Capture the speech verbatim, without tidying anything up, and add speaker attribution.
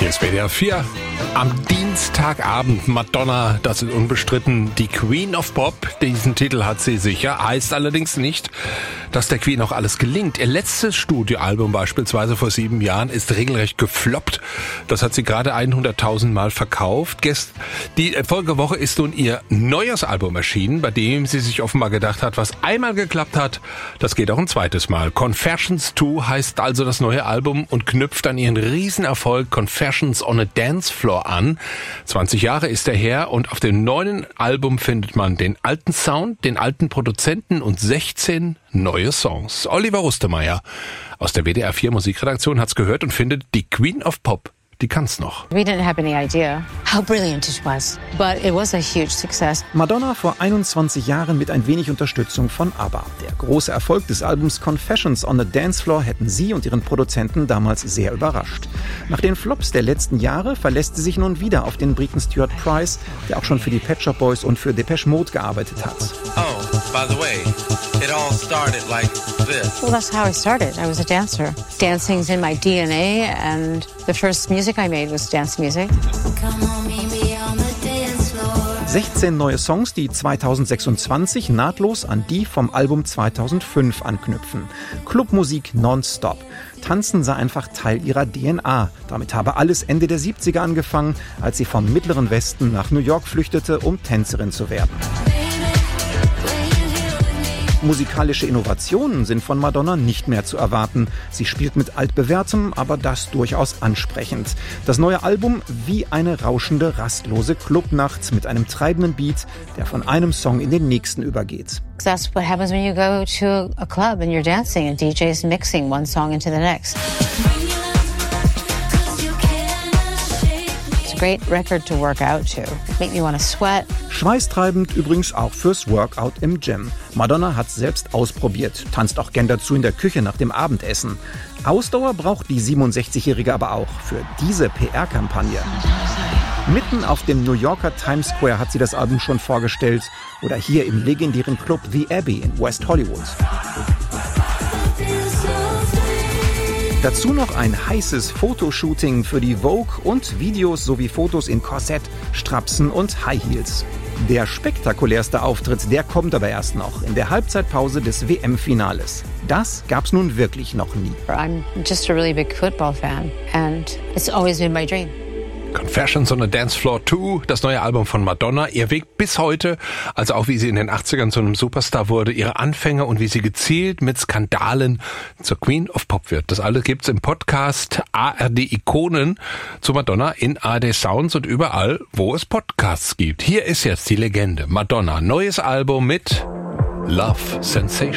Speaker 1: Hier ist W D R vier. Am Dienstagabend Madonna, das ist unbestritten, die Queen of Pop. Diesen Titel hat sie sicher, heißt allerdings nicht, dass der Queen auch alles gelingt. Ihr letztes Studioalbum beispielsweise vor sieben Jahren ist regelrecht gefloppt. Das hat sie gerade hunderttausend Mal verkauft. Die Folgewoche ist nun ihr neues Album erschienen, bei dem sie sich offenbar gedacht hat, was einmal geklappt hat, das geht auch ein zweites Mal. Confessions zwei heißt also das neue Album und knüpft an ihren Riesenerfolg Confessions on a Dance Floor an. zwanzig Jahre ist er her und auf dem neuen Album findet man den alten Sound, den alten Produzenten und sechzehn neue Songs. Oliver Rustemeyer aus der W D R vier Musikredaktion hat's gehört und findet, die Queen of Pop, die kann's noch.
Speaker 2: We didn't have any idea how brilliant it was, but it was a huge success.
Speaker 3: Madonna vor einundzwanzig Jahren mit ein wenig Unterstützung von ABBA. Der große Erfolg des Albums Confessions on the Dance Floor hätten sie und ihren Produzenten damals sehr überrascht. Nach den Flops der letzten Jahre verlässt sie sich nun wieder auf den Briten Stuart Price, der auch schon für die Pet Shop Boys und für Depeche Mode gearbeitet hat.
Speaker 4: Oh, by the way, it all started like this.
Speaker 2: Well, that's how I started. I was a dancer. Dancing's in my D N A, and the first music I made was dance music.
Speaker 3: sechzehn neue Songs, die zweitausendsechsundzwanzig nahtlos an die vom Album zweitausendfünf anknüpfen. Clubmusik nonstop. Tanzen sei einfach Teil ihrer D N A. Damit habe alles Ende der siebziger angefangen, als sie vom Mittleren Westen nach New York flüchtete, um Tänzerin zu werden. Musikalische Innovationen sind von Madonna nicht mehr zu erwarten. Sie spielt mit altbewährtem, aber das durchaus ansprechend. Das neue Album wie eine rauschende, rastlose Clubnacht mit einem treibenden Beat, der von einem Song in den nächsten übergeht.
Speaker 2: That's what happens when you go to a club and you're dancing and D J's mixing one song into the next. Great record to work out to. Make me want to sweat.
Speaker 3: Schweißtreibend übrigens auch fürs Workout im Gym. Madonna hat's selbst ausprobiert, tanzt auch gern dazu in der Küche nach dem Abendessen. Ausdauer braucht die siebenundsechzigjährige aber auch für diese P R-Kampagne. Mitten auf dem New Yorker Times Square hat sie das Album schon vorgestellt oder hier im legendären Club The Abbey in West Hollywood. Dazu noch ein heißes Fotoshooting für die Vogue und Videos sowie Fotos in Korsett, Strapsen und High Heels. Der spektakulärste Auftritt, der kommt aber erst noch in der Halbzeitpause des W M-Finales. Das gab's nun wirklich noch nie.
Speaker 2: I'm just a really big football fan and it's always been my dream.
Speaker 1: Confessions on a Dance Floor zwei, das neue Album von Madonna. Ihr Weg bis heute, also auch wie sie in den achtzigern zu einem Superstar wurde, ihre Anfänge und wie sie gezielt mit Skandalen zur Queen of Pop wird. Das alles gibt's im Podcast A R D Ikonen zu Madonna in A R D Sounds und überall, wo es Podcasts gibt. Hier ist jetzt die Legende Madonna. Neues Album mit Love Sensation.